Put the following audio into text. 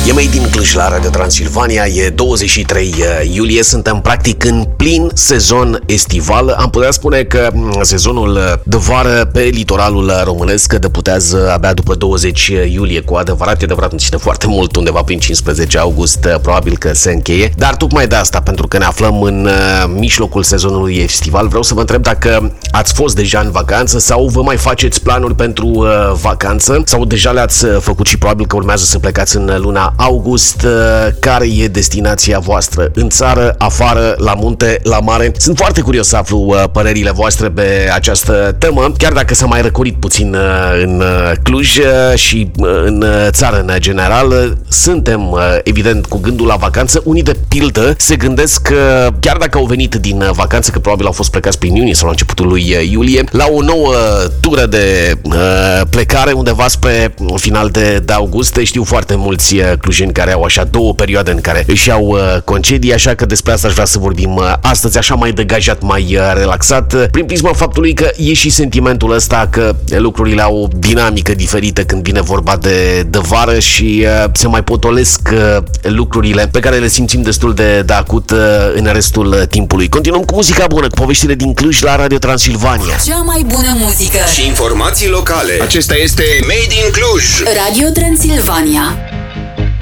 E Made din Cluj la Radio Transilvania, e 23 iulie, suntem practic în plin sezon estival. Am putea spune că sezonul de vară pe litoralul românesc debutează abia după 20 iulie. Cu adevărat, e adevărat, nu ține foarte mult, undeva prin 15 august probabil că se încheie. Dar tocmai de asta, pentru că ne aflăm în mijlocul sezonului estival, vreau să vă întreb dacă ați fost deja în vacanță sau vă mai faceți planuri pentru vacanță sau deja le-ați făcut și probabil că urmează să plecați în luna august. Care e destinația voastră? În țară, afară, la munte, la mare? Sunt foarte curios să aflu părerile voastre pe această temă, chiar dacă s-a mai răcorit puțin în Cluj și în țară în general. Suntem evident cu gândul la vacanță. Unii de pildă se gândesc că chiar dacă au venit din vacanță, că probabil au fost plecați prin iunie sau la începutul lui iulie, la o nouă tură de plecare undeva spre final de august. Știu foarte mulți clujeni care au așa două perioade în care își iau concedii, așa că despre asta aș vrea să vorbim astăzi, așa mai degajat, mai relaxat, prin prisma faptului că e și sentimentul ăsta că lucrurile au o dinamică diferită când vine vorba de vară și se mai potolesc lucrurile pe care le simțim destul de acut în restul timpului. Continuăm cu muzica bună, cu poveștile din Cluj la Radio Transilvania. Cea mai bună muzică și informații locale. Acesta este Made in Cluj. Radio Transilvania.